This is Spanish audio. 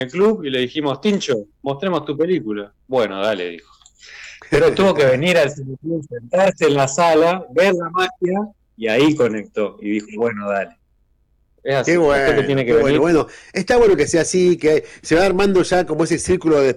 el club y le dijimos, Tincho, mostremos tu película. Bueno, dale, dijo. Pero tuvo que venir al cineclub, sentarse en la sala, ver la magia y ahí conectó y dijo, bueno, dale. Es así, la gente tiene que qué bueno. venir. Bueno, está bueno que sea así, que se va armando ya como ese círculo de